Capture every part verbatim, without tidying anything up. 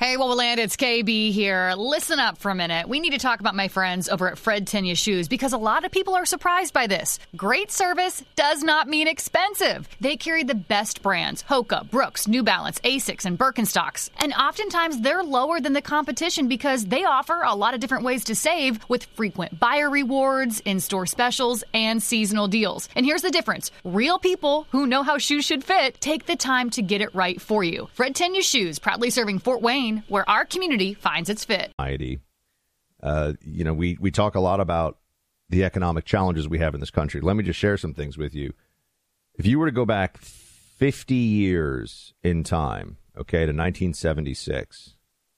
Hey, Woboland, it's K B here. Listen up for a minute. We need to talk about my friends over at Fred Tenya Shoes because a lot of people are surprised by this. Great service does not mean expensive. They carry the best brands, Hoka, Brooks, New Balance, Asics, and Birkenstocks. And oftentimes they're lower than the competition because they offer a lot of different ways to save with frequent buyer rewards, in-store specials, and seasonal deals. And here's the difference. Real people who know how shoes should fit take the time to get it right for you. Fred Tenya Shoes, proudly serving Fort Wayne, where our community finds its fit. Uh, you know, we, we talk a lot about the economic challenges we have in this country. Let me just share some things with you. If you were to go back fifty years in time, okay, to nineteen seventy-six,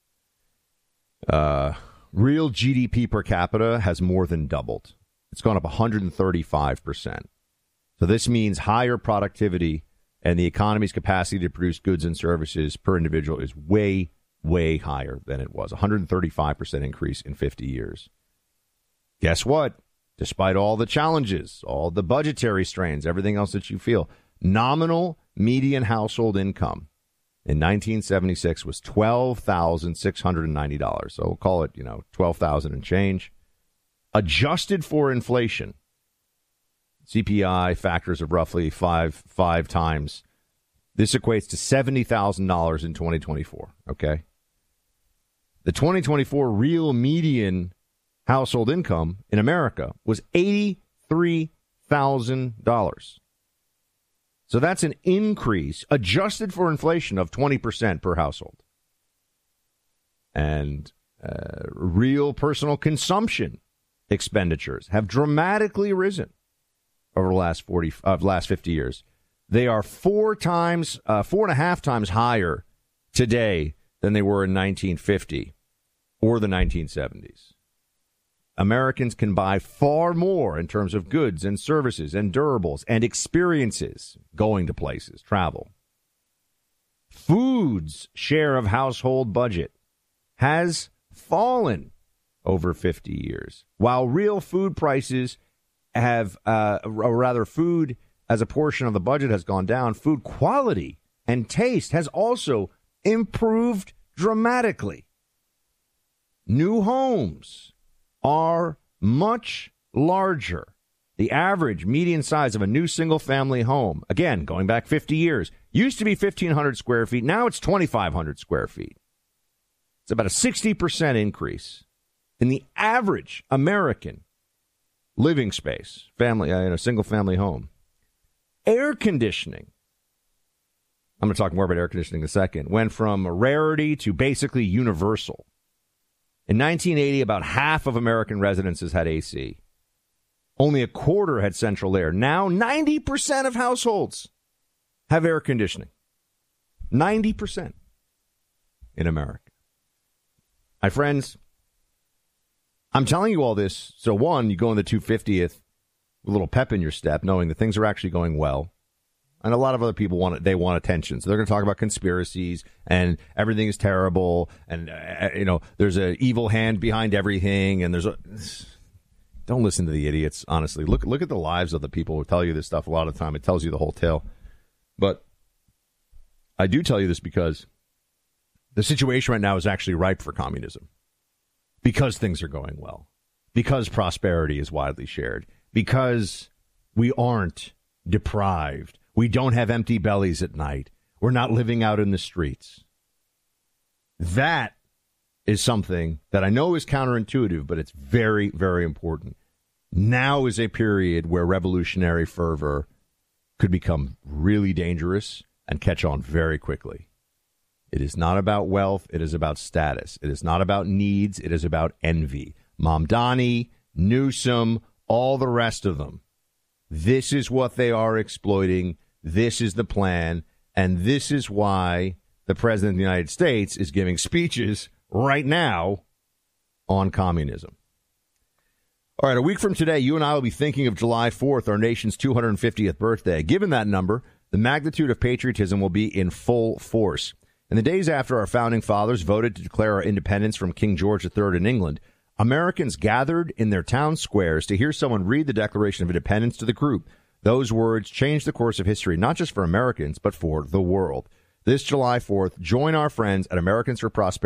uh, real G D P per capita has more than doubled. It's gone up one hundred thirty-five percent. So this means higher productivity, and the economy's capacity to produce goods and services per individual is way way higher than it was. one hundred thirty-five percent increase in fifty years. Guess what? Despite all the challenges, all the budgetary strains, everything else that you feel, nominal median household income in nineteen seventy-six was twelve thousand six hundred ninety dollars. So we'll call it, you know, twelve thousand dollars and change. Adjusted for inflation, C P I factors of roughly five, five times. This equates to seventy thousand dollars in twenty twenty-four, okay? The twenty twenty-four real median household income in America was eighty-three thousand dollars. So that's an increase, adjusted for inflation, of twenty percent per household. And uh, real personal consumption expenditures have dramatically risen over the last forty, uh, last fifty years. They are four times, uh, four and a half times higher today than they were in nineteen fifty or the nineteen seventies. Americans can buy far more in terms of goods and services and durables and experiences, going to places, travel. Food's share of household budget has fallen over fifty years, while real food prices have, uh, or rather food as a portion of the budget has gone down. Food quality and taste has also improved dramatically. New homes are much larger. The average median size of a new single-family home, again, going back fifty years, used to be fifteen hundred square feet. Now it's twenty-five hundred square feet. It's about a sixty percent increase in the average American living space, family uh, in a single-family home. Air conditioning, I'm going to talk more about air conditioning in a second, went from a rarity to basically universal. In nineteen eighty, about half of American residences had A C. Only a quarter had central air. Now, ninety percent of households have air conditioning. ninety percent in America. My friends, I'm telling you all this. So, one, you go in the two hundred fiftieth with a little pep in your step, knowing that things are actually going well. And a lot of other people want it, they want attention. So they're going to talk about conspiracies and everything is terrible. And, uh, you know, there's an evil hand behind everything. And there's a... Don't listen to the idiots, honestly. Look look at the lives of the people who tell you this stuff. A lot of the time, it tells you the whole tale. But I do tell you this because the situation right now is actually ripe for communism. Because things are going well. Because prosperity is widely shared. Because we aren't deprived. We don't have empty bellies at night. We're not living out in the streets. That is something that I know is counterintuitive, but it's very, very important. Now is a period where revolutionary fervor could become really dangerous and catch on very quickly. It is not about wealth. It is about status. It is not about needs. It is about envy. Mamdani, Newsom, all the rest of them. This is what they are exploiting. This is the plan. And this is why the president of the United States is giving speeches right now on communism. All right, a week from today, you and I will be thinking of July fourth, our nation's two hundred fiftieth birthday. Given that number, the magnitude of patriotism will be in full force. In the days after our founding fathers voted to declare our independence from King George the Third in England, Americans gathered in their town squares to hear someone read the Declaration of Independence to the group. Those words changed the course of history, not just for Americans, but for the world. This July fourth, join our friends at Americans for Prosperity